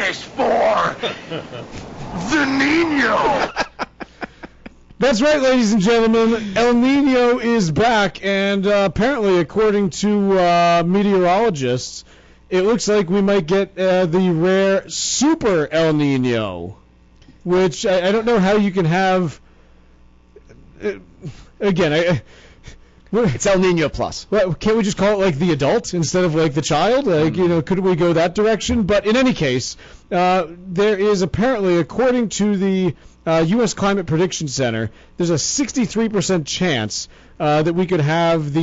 brace for the Nino. That's right, ladies and gentlemen. El Nino is back, and apparently, according to meteorologists, it looks like we might get the rare Super El Nino, which I don't know how you can have. Again, it's El Nino Plus. Well, can't we just call it like the adult instead of like the child? Like, could we go that direction? But in any case, there is apparently, according to the U.S. Climate Prediction Center, there's a 63% chance that we could have the